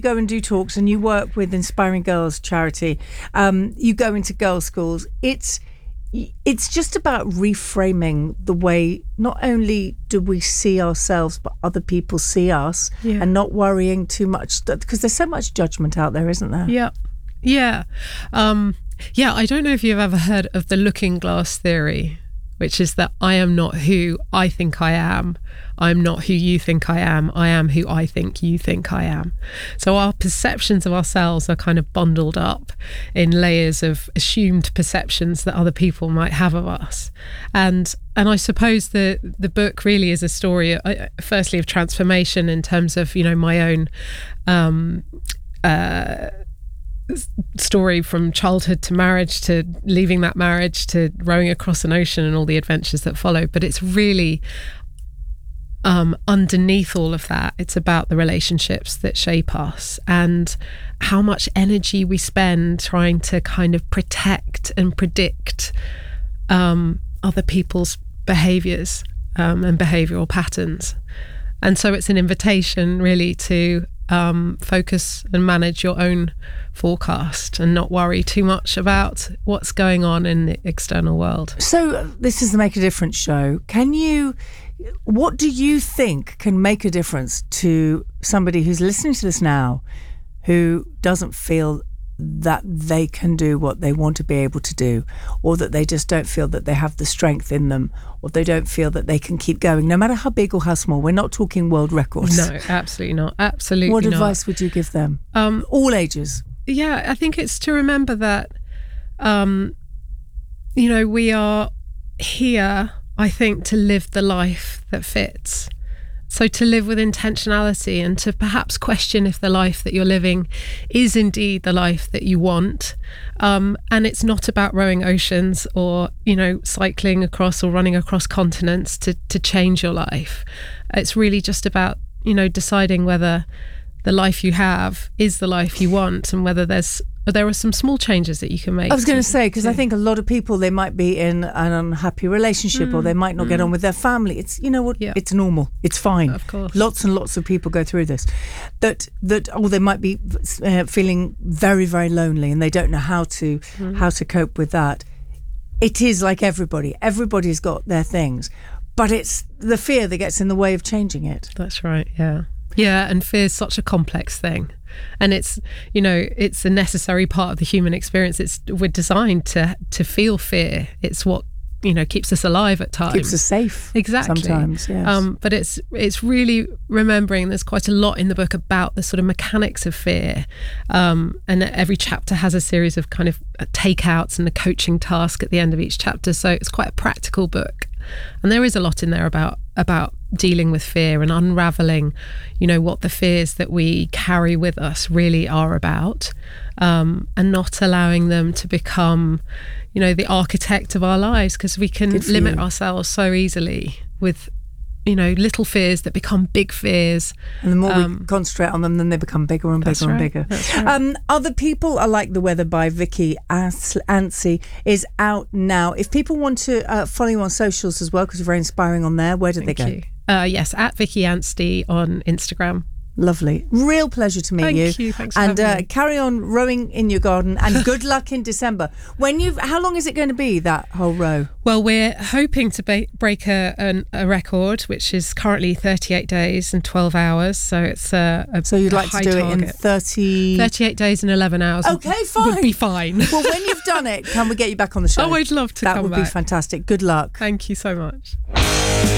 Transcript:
go and do talks and you work with Inspiring Girls charity, you go into girls' schools, it's just about reframing the way not only do we see ourselves, but other people see us, and not worrying too much, because there's so much judgment out there, isn't there? Yeah. I don't know if you've ever heard of the looking glass theory, which is that I am not who I think I am. I'm not who you think I am. I am who I think you think I am. So our perceptions of ourselves are kind of bundled up in layers of assumed perceptions that other people might have of us. And I suppose the book really is a story, firstly, of transformation in terms of, my own story from childhood to marriage, to leaving that marriage, to rowing across an ocean and all the adventures that follow. But it's really underneath all of that, it's about the relationships that shape us and how much energy we spend trying to kind of protect and predict other people's behaviours and behavioural patterns. And so it's an invitation really to focus and manage your own forecast and not worry too much about what's going on in the external world. So this is the Make a Difference show. What do you think can make a difference to somebody who's listening to this now who doesn't feel that they can do what they want to be able to do, or that they just don't feel that they have the strength in them, or they don't feel that they can keep going, no matter how big or how small? We're not talking world records. No, absolutely not. Absolutely not. What advice would you give them? All ages. Yeah, I think it's to remember that, we are here, I think, to live the life that fits. So to live with intentionality and to perhaps question if the life that you're living is indeed the life that you want. And it's not about rowing oceans or, cycling across or running across continents to change your life. It's really just about, deciding whether the life you have is the life you want, and whether there are some small changes that you can make. I was going to say, because I think a lot of people, they might be in an unhappy relationship or they might not get on with their family. It's, it's normal. It's fine. Of course. Lots and lots of people go through this. Or they might be feeling very, very lonely and they don't know how to cope with that. It is like everybody. Everybody's got their things. But it's the fear that gets in the way of changing it. That's right, yeah. Yeah, and fear is such a complex thing. And it's a necessary part of the human experience. We're designed to feel fear. It's what keeps us alive at times. Keeps us safe. Exactly. Sometimes, yes. But it's really remembering. There's quite a lot in the book about the sort of mechanics of fear. And every chapter has a series of kind of takeouts and a coaching task at the end of each chapter. So it's quite a practical book. And there is a lot in there about dealing with fear and unraveling, what the fears that we carry with us really are about, and not allowing them to become, the architect of our lives, because we can limit ourselves so easily with, little fears that become big fears. And the more we concentrate on them, then they become bigger and bigger and bigger. That's right. Other People Are Like the Weather by Vicky Anstey is out now. If people want to follow you on socials as well, because you're very inspiring on there, where do they go? Thank you. Yes, at Vicky Anstey on Instagram. Lovely. Real pleasure to meet you. Thank you. Thanks for having me. Carry on rowing in your garden, and good luck in December. How long is it going to be, that whole row? Well, we're hoping to break a record, which is currently 38 days and 12 hours. So it's So you'd like to do target. it in 38 days and 11 hours. Okay, fine. Would be fine. Well, when you've done it, can we get you back on the show? Oh, I'd love to come back. That would be fantastic. Good luck. Thank you so much.